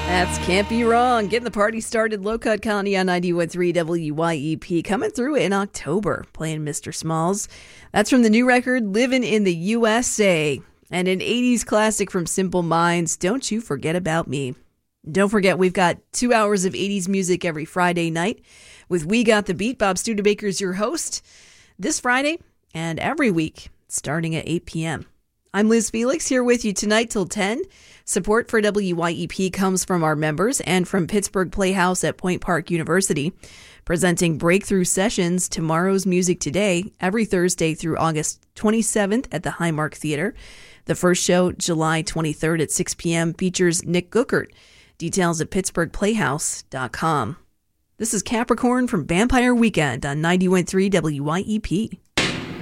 That's Can't Be Wrong. Getting the party started. Low Cut Colony on 91.3 WYEP. Coming through in October, playing Mr. Smalls. That's from the new record, Living in the USA. And an 80s classic from Simple Minds, Don't You Forget About Me. Don't forget, we've got 2 hours of 80s music every Friday night with We Got the Beat. Bob Studebaker's your host this Friday and every week starting at 8 p.m. I'm Liz Felix here with you tonight till 10. Support for WYEP comes from our members and from Pittsburgh Playhouse at Point Park University, presenting Breakthrough Sessions, Tomorrow's Music Today, every Thursday through August 27th at the Highmark Theater. The first show, July 23rd at 6 p.m., features Nick Guckert. Details at pittsburghplayhouse.com. This is Capricorn from Vampire Weekend on 91.3 WYEP.